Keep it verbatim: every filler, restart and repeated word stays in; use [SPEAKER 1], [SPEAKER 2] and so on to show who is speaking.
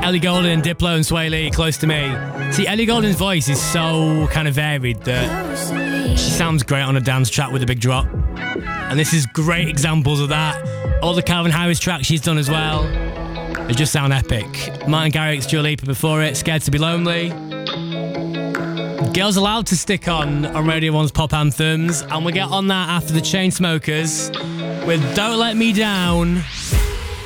[SPEAKER 1] Ellie Goulding and Diplo and Sway Lee, Close to Me. See, Ellie Goulding's voice is so kind of varied that she sounds great on a dance track with a big drop. And this is great examples of that. All the Calvin Harris tracks she's done as well. They just sound epic. Martin Garrix, Dua Lipa before it, Scared to Be Lonely. Girls Allowed to stick on on Radio one's pop anthems, and we get on that after the Chainsmokers with Don't Let Me Down.